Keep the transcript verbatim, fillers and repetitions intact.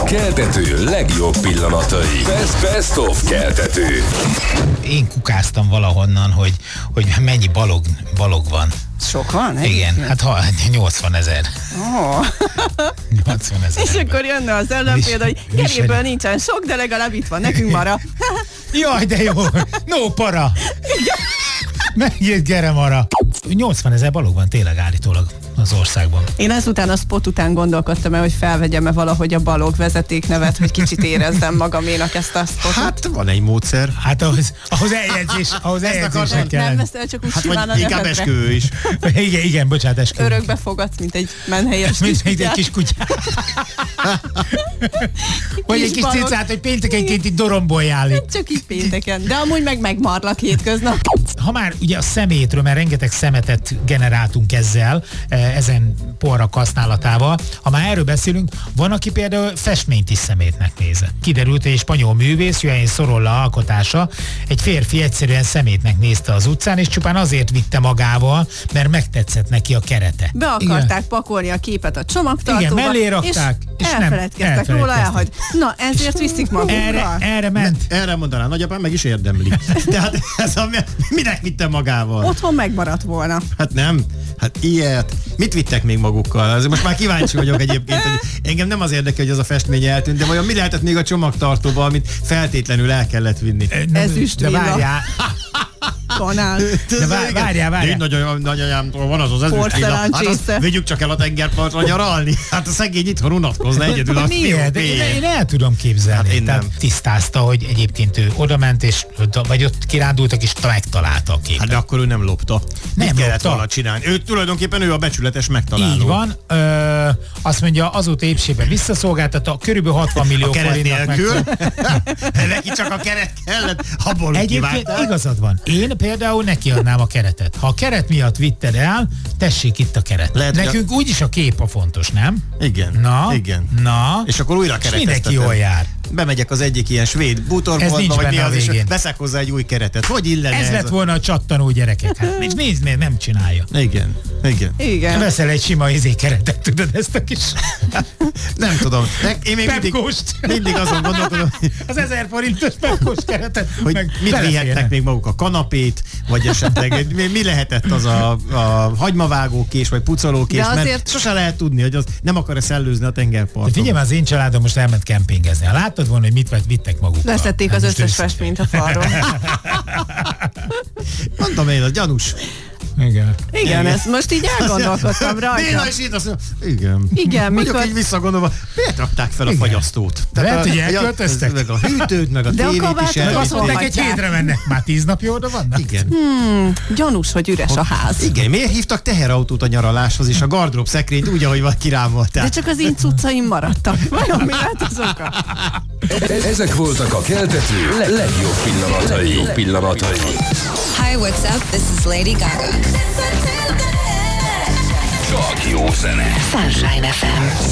keltető legjobb pillanatai. Best, best of keltető. Én kukáztam valahonnan, hogy, hogy mennyi balog, balog van. Sok van? Igen, hát ha, nyolcvan ezer. Oh. nyolcvan ezer. És akkor jönne az ellenpélda, hogy Geréből nincsen sok, de legalább itt van nekünk mara. Jaj, de jó! No para! Megjött Gere mara. nyolcvan ezer balog van tényleg állítólag az országban. Én ezután a spot után gondolkodtam el, hogy felvegyem-e valahogy a balog vezetéknevet, hogy kicsit érezzem magaménak ezt a spotot. Hát van egy módszer. Hát ahhoz, ahhoz eljegyzés, ahhoz eljegyzések kell. Nem veszel csak úgy Hát simán a vagy inkább nevekre. esküvő is. Igen, igen, bocsánat, esküvő. Örökbe fogadsz, mint egy menhelyes Mint kis egy kutyát. kis kutyát. Vagy egy kis balog. cicát, hogy péntekenként itt doromboljál itt. Csak így pénteken, de amúgy meg megmarlak hétköznap. Ha már ugye a szemétről, mert rengeteg szemetet generáltunk ezzel, ezen porrak használatával, ha már erről beszélünk, van, aki például festményt is szemétnek nézett. Kiderült, hogy egy spanyol művész, Joaquín Sorolla alkotása, egy férfi egyszerűen szemétnek nézte az utcán, és csupán azért vitte magával, mert megtetszett neki a kerete. Be akarták Igen. pakolni a képet a csomagtartóba, Igen, mellé rakták, és, és nem, elfeledkeztek elfeledkeztek. róla, elhagy. Na, ezért viszik magukkal. Erre, erre ment. Erre mondaná, nagyapám meg is érdemli. Tehát ez a, minek vitte magával? Otthon megmaradt volna. Hát nem, hát ilyet. Mit vittek még magukkal? Most már kíváncsi vagyok egyébként, hogy engem nem az érdekel, hogy az a festmény eltűnt, de vajon mi lehetett még a csomagtartóban, amit feltétlenül el kellett vinni? Ezüstvilla. De várjál. Kanál. De vár, várjál, várjál. Én nagyanyám, nagyanyámtól van az az ezüstvilla. Hát azt vigyük csak el a tengerpartra nyaralni. Hát a szegény itthon unatkozna egyedül. A Miért? De én, én el tudom képzelni. Hát én Tehát nem. tisztázta, hogy egyébként ő oda ment, és, vagy ott kirándultak, és megtalálta a képet. Hát de akkor ő nem lopta. Nem Mit kellett lopta. volna csinálni? Ő tulajdonképpen ő a becsületes megtaláló. Így van. Ö, azt mondja, azóta épségben visszaszolgáltatta, körülbelül hatvan millió A keret forintnak nélkül. meg... Neki csak a keret kellett, abból Egyébként kiválták. igazad van. Én például neki adnám a keretet. Ha a keret miatt vitted el, tessék itt a keret. Lehet, Nekünk a... úgyis a kép a fontos, nem? Igen. Na, igen. na. És akkor újra És kereteztetem. mindenki jól jár. Bemegyek az egyik ilyen svéd Ez bútorboltba, nincs vagy mi benne a az, és végén. veszek hozzá egy új keretet. Hogy illene Ez ez? lett a- volna a csattanó gyerekek. Hát, és nézd, miért nem csinálja. Igen, igen. Igen. Veszel egy sima izé keretet, tudod ezt a kis Nem tudom. Ne- Én még mindig, pepkóst. mindig azon gondolkodom, Az ezer forintos pepkós keretet. hogy meg mit beleférne. vihetnek még maguk, a kanapét, vagy esetleg mi, mi lehetett az a, a hagymavágókés, vagy pucolókés, De azért- mert sose lehet tudni, hogy az nem akar-e szellőzni a De tengerparton. figyelj, már az én családom most elment kempingezni. Ha láttad volna, hogy mit vett, vittek magukkal. Leszették Hát az most összes őszintén. festményt a falról. Mondom én, az gyanús. Igen. Igen, ezt most így elgondolkodtam Néna rajta. is itt azt mondja, igen. Igen, Vagyok mikor... így visszagondolva, miért rakták fel a Igen. fagyasztót? Lehet, a- hogy a- elköltöztek. Meg a hűtőt, meg a De a tévét is kabátot Meg azt Elvitték. mondták, egy Hagyják. hétre mennek. Már tíz napja oda vannak? Igen. Hmm, gyanús, hogy üres a ház. Igen, miért hívtak teherautót a nyaraláshoz, és a gardrób szekrényt úgy, ahogy van kirámolták? De csak az én cuccaim maradtak. Vajon mi lehet az oka? Ezek voltak a keltető le- legjobb pillanatai. Legjobb pillanatai. Hi, what's up? This is Lady Gaga. Csak jó zene. Sunshine ef em.